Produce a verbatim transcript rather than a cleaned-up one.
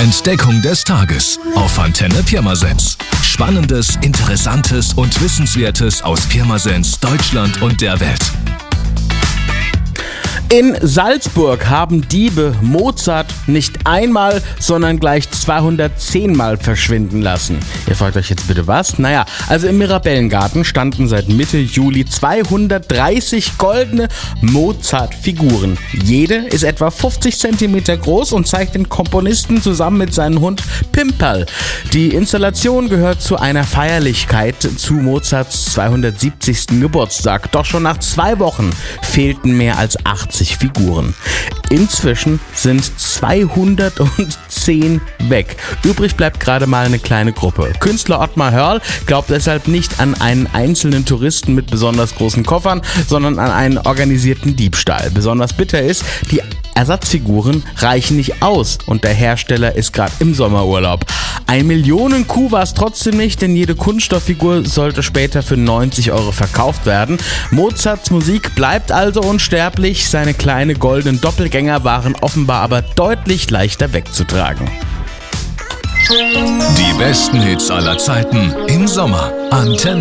Entdeckung des Tages auf Antenne Pirmasens. Spannendes, Interessantes und Wissenswertes aus Pirmasens, Deutschland und der Welt. In Salzburg haben Diebe Mozart nicht einmal, sondern gleich zweihundertzehn Mal verschwinden lassen. Ihr fragt euch jetzt bitte was? Naja, also im Mirabellengarten standen seit Mitte Juli zweihundertdreißig goldene Mozart-Figuren. Jede ist etwa fünfzig Zentimeter groß und zeigt den Komponisten zusammen mit seinem Hund Pimperl. Die Installation gehört zu einer Feierlichkeit zu Mozarts zweihundertsiebzigsten Geburtstag. Doch schon nach zwei Wochen fehlten mehr als achtzig Figuren. Inzwischen sind zweihundertzehn weg. Übrig bleibt gerade mal eine kleine Gruppe. Künstler Ottmar Hörl glaubt deshalb nicht an einen einzelnen Touristen mit besonders großen Koffern, sondern an einen organisierten Diebstahl. Besonders bitter ist, die Ersatzfiguren reichen nicht aus und der Hersteller ist gerade im Sommerurlaub. Ein Millionen-Coup war es trotzdem nicht, denn jede Kunststofffigur sollte später für neunzig Euro verkauft werden. Mozarts Musik bleibt also unsterblich, seine kleinen goldenen Doppelgänger waren offenbar aber deutlich leichter wegzutragen. Die besten Hits aller Zeiten im Sommer. Antenne